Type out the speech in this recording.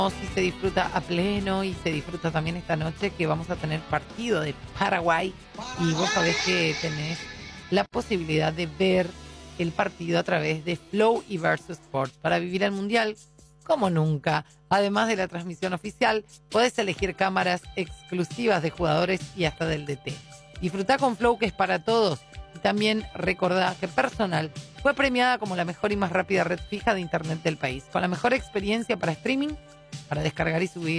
y se disfruta a pleno y se disfruta también esta noche que vamos a tener partido de Paraguay y vos sabés que tenés la posibilidad de ver el partido a través de Flow y Versus Sports para vivir el Mundial como nunca. Además de la transmisión oficial, podés elegir cámaras exclusivas de jugadores y hasta del DT. Disfrutá con Flow, que es para todos. Y también recordá que Personal fue premiada como la mejor y más rápida red fija de internet del país, con la mejor experiencia para streaming, para descargar y subir